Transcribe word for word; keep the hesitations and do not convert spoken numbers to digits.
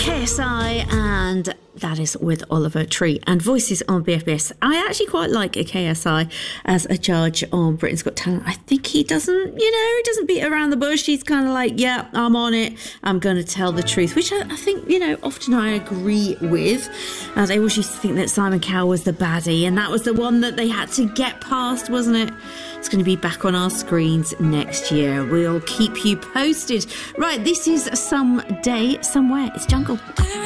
K S I, and that is with Oliver Tree and Voices on B F B S. I actually quite like a K S I as a judge on Britain's Got Talent. I think he doesn't, you know, he doesn't beat around the bush. He's kind of like, yeah, I'm on it. I'm going to tell the truth, which I, I think, you know, often I agree with. Uh, they always used to think that Simon Cowell was the baddie, and that was the one that they had to get past, wasn't it? It's going to be back on our screens next year. We'll keep you posted. Right, this is Someday, Somewhere. It's Jungle.